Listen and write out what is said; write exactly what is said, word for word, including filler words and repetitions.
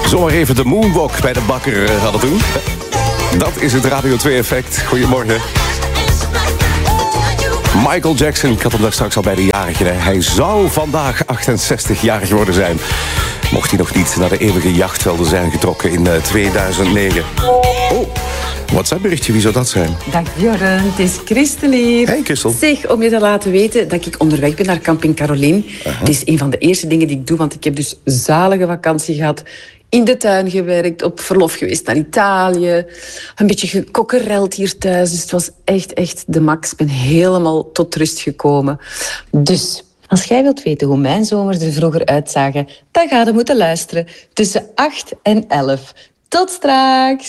Zomaar even de moonwalk bij de bakker uh, hadden toen. Dat is het Radio twee effect. Goedemorgen. Michael Jackson, ik had hem daar straks al bij de jarige. Hij zou vandaag achtenzestig-jarig worden zijn. Mocht hij nog niet naar de eeuwige jachtvelden zijn getrokken in uh, tweeduizend negen. Oh, WhatsApp-berichtje, wie zou dat zijn? Dag Bjorn, het is Christel hier. Hey Christel. Zeg, om je te laten weten dat ik onderweg ben naar Camping Caroline. Uh-huh. Het is een van de eerste dingen die ik doe, want ik heb dus zalige vakantie gehad. In de tuin gewerkt, op verlof geweest naar Italië. Een beetje gekokkereld hier thuis. Dus het was echt, echt de max. Ik ben helemaal tot rust gekomen. Dus als jij wilt weten hoe mijn zomers er vroeger uitzagen, dan ga je moeten luisteren tussen acht en elf. Tot straks!